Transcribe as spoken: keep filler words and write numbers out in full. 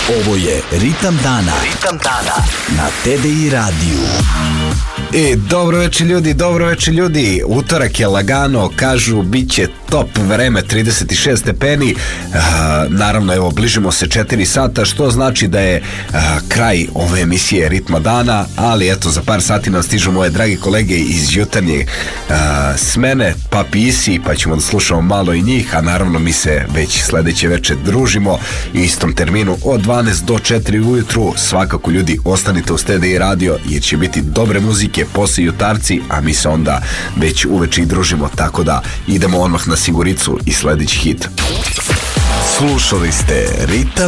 Ovo je Ritam dana. Ritam dana na T D I radiju. E, dobro večer ljudi, dobro večer ljudi. Utorak je lagano, kažu bit će top vreme, trideset šest stepeni. A, naravno, evo, bližimo se četiri sata, što znači da je a, kraj ove emisije Ritma dana, ali eto, za par sati nam stižu moje dragi kolege iz jutarnje a, smene, pa pisi, pa ćemo da slušamo malo i njih, a naravno mi se već sledeće večer družimo u istom terminu od dvanaest do četiri ujutru. Svakako ljudi, ostanite uz T D I radio jer će biti dobre muzike, posle jutarci, a mi se onda već uveče i družimo, tako da idemo odmah na siguricu i sledeći hit. Slušali ste Ritam